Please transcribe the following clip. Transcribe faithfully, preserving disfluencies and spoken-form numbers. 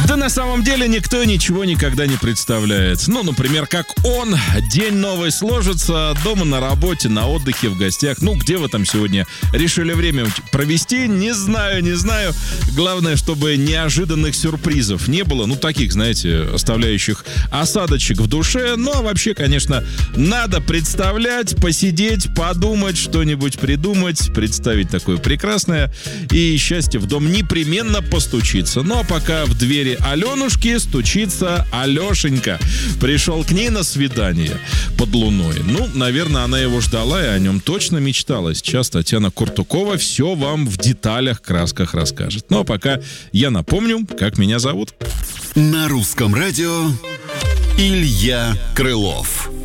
Да на самом деле никто ничего никогда не представляет. Ну, например, как он. День новый сложится, дома, на работе, на отдыхе, в гостях. Ну, где вы там сегодня решили время провести? Не знаю, не знаю. Главное, чтобы неожиданных сюрпризов не было. Ну, таких, знаете, оставляющих осадочек в душе. Ну, а вообще, конечно, надо представлять, посидеть, подумать, что-нибудь придумать, представить такое прекрасное. И счастье в дом непременно постучится. Ну, а пока в двери Аленушки стучится Алешенька. Пришел к ней на свидание под луной. Ну, наверное, она его ждала и о нем точно мечтала. Сейчас Татьяна Куртукова все вам в деталях, красках расскажет. Ну, а пока я напомню, как меня зовут. На русском радио Илья Крылов.